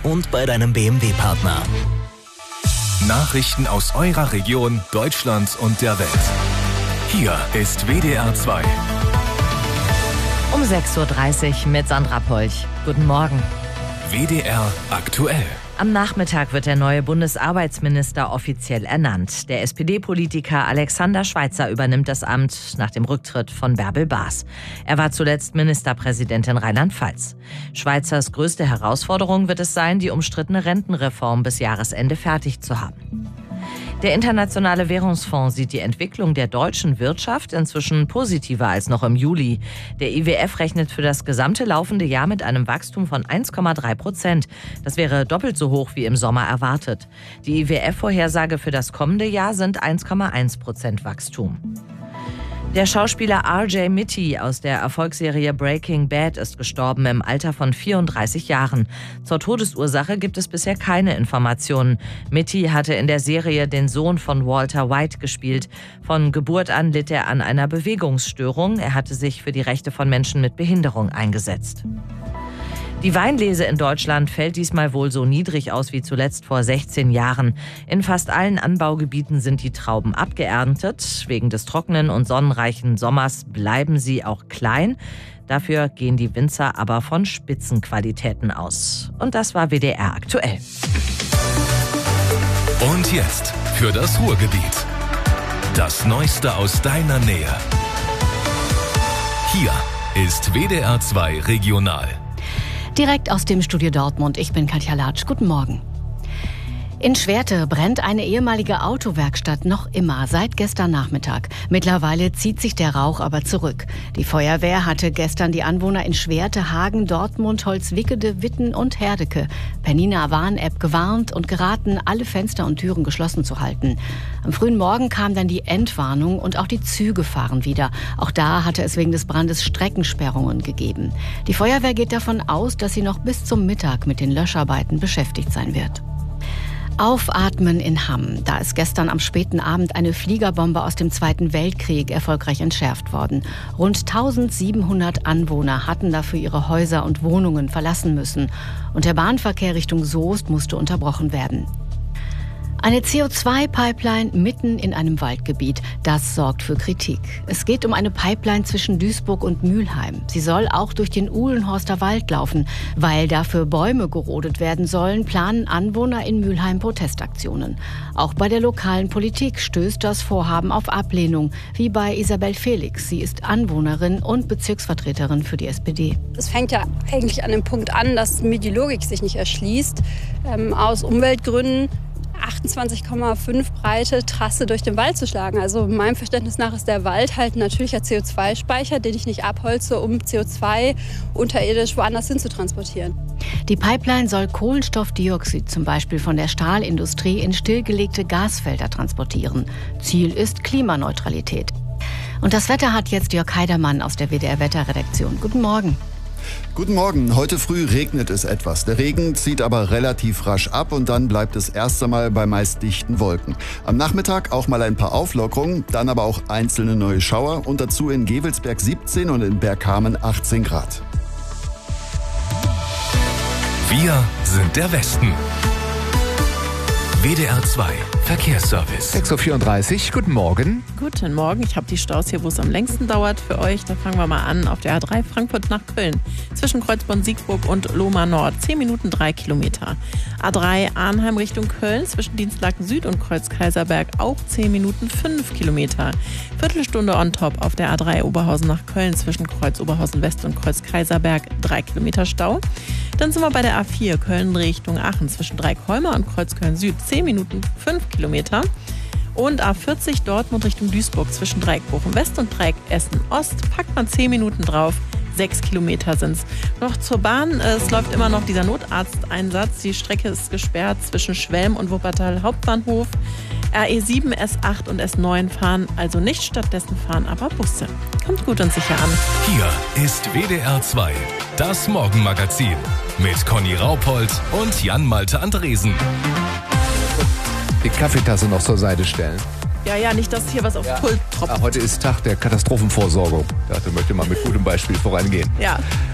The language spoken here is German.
und bei deinem BMW-Partner. Nachrichten aus eurer Region, Deutschland und der Welt. Hier ist WDR 2. Um 6.30 Uhr mit Sandra Polch. Guten Morgen. WDR aktuell. Am Nachmittag wird der neue Bundesarbeitsminister offiziell ernannt. Der SPD-Politiker Alexander Schweitzer übernimmt das Amt nach dem Rücktritt von Bärbel Baas. Er war zuletzt Ministerpräsident in Rheinland-Pfalz. Schweitzers größte Herausforderung wird es sein, die umstrittene Rentenreform bis Jahresende fertig zu haben. Der Internationale Währungsfonds sieht die Entwicklung der deutschen Wirtschaft inzwischen positiver als noch im Juli. Der IWF rechnet für das gesamte laufende Jahr mit einem Wachstum von 1,3%. Das wäre doppelt so hoch wie im Sommer erwartet. Die IWF-Vorhersage für das kommende Jahr sind 1,1% Wachstum. Der Schauspieler R.J. Mitte aus der Erfolgsserie Breaking Bad ist gestorben im Alter von 34 Jahren. Zur Todesursache gibt es bisher keine Informationen. Mitte hatte in der Serie den Sohn von Walter White gespielt. Von Geburt an litt er an einer Bewegungsstörung. Er hatte sich für die Rechte von Menschen mit Behinderung eingesetzt. Die Weinlese in Deutschland fällt diesmal wohl so niedrig aus wie zuletzt vor 16 Jahren. In fast allen Anbaugebieten sind die Trauben abgeerntet. Wegen des trockenen und sonnenreichen Sommers bleiben sie auch klein. Dafür gehen die Winzer aber von Spitzenqualitäten aus. Und das war WDR aktuell. Und jetzt für das Ruhrgebiet. Das Neueste aus deiner Nähe. Hier ist WDR 2 Regional. Direkt aus dem Studio Dortmund, ich bin Katja Latsch. Guten Morgen. In Schwerte brennt eine ehemalige Autowerkstatt noch immer seit gestern Nachmittag. Mittlerweile zieht sich der Rauch aber zurück. Die Feuerwehr hatte gestern die Anwohner in Schwerte, Hagen, Dortmund, Holzwickede, Witten und Herdecke per Nina-Warn-App gewarnt und geraten, alle Fenster und Türen geschlossen zu halten. Am frühen Morgen kam dann die Endwarnung und auch die Züge fahren wieder. Auch da hatte es wegen des Brandes Streckensperrungen gegeben. Die Feuerwehr geht davon aus, dass sie noch bis zum Mittag mit den Löscharbeiten beschäftigt sein wird. Aufatmen in Hamm. Da ist gestern am späten Abend eine Fliegerbombe aus dem Zweiten Weltkrieg erfolgreich entschärft worden. Rund 1700 Anwohner hatten dafür ihre Häuser und Wohnungen verlassen müssen. Und der Bahnverkehr Richtung Soest musste unterbrochen werden. Eine CO2-Pipeline mitten in einem Waldgebiet, das sorgt für Kritik. Es geht um eine Pipeline zwischen Duisburg und Mülheim. Sie soll auch durch den Uhlenhorster Wald laufen. Weil dafür Bäume gerodet werden sollen, planen Anwohner in Mülheim Protestaktionen. Auch bei der lokalen Politik stößt das Vorhaben auf Ablehnung, wie bei Isabel Felix. Sie ist Anwohnerin und Bezirksvertreterin für die SPD. Es fängt ja eigentlich an dem Punkt an, dass mir die Logik sich nicht erschließt. Aus Umweltgründen 28,5 breite Trasse durch den Wald zu schlagen. Also meinem Verständnis nach ist der Wald halt ein natürlicher CO2-Speicher, den ich nicht abholze, um CO2 unterirdisch woanders hin zu transportieren. Die Pipeline soll Kohlenstoffdioxid zum Beispiel von der Stahlindustrie in stillgelegte Gasfelder transportieren. Ziel ist Klimaneutralität. Und das Wetter hat jetzt Jörg Heidermann aus der WDR-Wetterredaktion. Guten Morgen. Guten Morgen. Heute früh regnet es etwas. Der Regen zieht aber relativ rasch ab und dann bleibt es erst einmal bei meist dichten Wolken. Am Nachmittag auch mal ein paar Auflockerungen, dann aber auch einzelne neue Schauer und dazu in Gevelsberg 17 und in Bergkamen 18 Grad. Wir sind der Westen. WDR 2 Verkehrsservice. 6.34 Uhr, guten Morgen. Guten Morgen, ich habe die Staus hier, wo es am längsten dauert für euch. Da fangen wir mal an auf der A3 Frankfurt nach Köln. Zwischen Kreuzborn-Siegburg und Lohmar Nord. 10 Minuten 3 Kilometer. A3 Arnheim Richtung Köln. Zwischen Dienstlaken Süd und Kreuz-Kaiserberg auch 10 Minuten 5 Kilometer. Viertelstunde on top auf der A3 Oberhausen nach Köln. Zwischen Kreuz Oberhausen West und Kreuz-Kaiserberg 3 Kilometer Stau. Dann sind wir bei der A4 Köln Richtung Aachen. Zwischen Dreieckholmer und Kreuzköln Süd 10 Minuten 5 Kilometer. Und A40 Dortmund Richtung Duisburg zwischen Dreieck Bochum West und Dreieck Essen Ost packt man 10 Minuten drauf. 6 Kilometer sind es. Noch zur Bahn. Es läuft immer noch dieser Notarzteinsatz. Die Strecke ist gesperrt zwischen Schwelm und Wuppertal Hauptbahnhof. RE7, S8 und S9 fahren also nicht, stattdessen fahren aber Busse. Kommt gut und sicher an. Hier ist WDR 2, das Morgenmagazin mit Conny Raupold und Jan-Malte Andresen. Die Kaffeetasse noch zur Seite stellen. Ja, nicht, dass hier was auf Pult tropft. Heute ist Tag der Katastrophenvorsorgung. Ich dachte, möchte mal mit gutem Beispiel vorangehen. Ja.